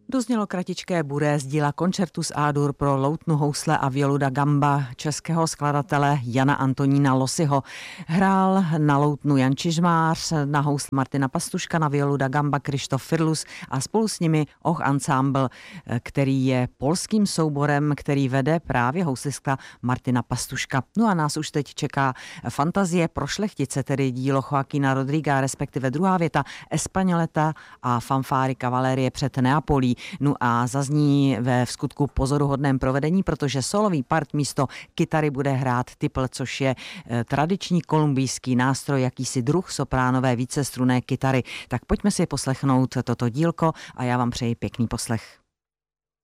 Doznělo kratičké buré z díla Concertus A-dur pro loutnu, housle a violu da gamba českého skladatele Jana Antonína Losyho. Hrál na loutnu Jan Čižmář, na housle Martina Pastuška, na violu da gamba Krištof Firlus a spolu s nimi Och Ensemble, který je polským souborem, který vede právě houslistka Martina Pastuška. No a nás už teď čeká Fantazie pro šlechtice, tedy dílo Joaquina Rodriga, respektive druhá věta Españoleta a fanfáry kavalérie před Neapolí. No a zazní ve vskutku pozoruhodném provedení, protože solový part místo kytary bude hrát tipl, což je tradiční kolumbijský nástroj, jakýsi druh sopránové vícestrunné kytary. Tak pojďme si poslechnout toto dílko a já vám přeji pěkný poslech.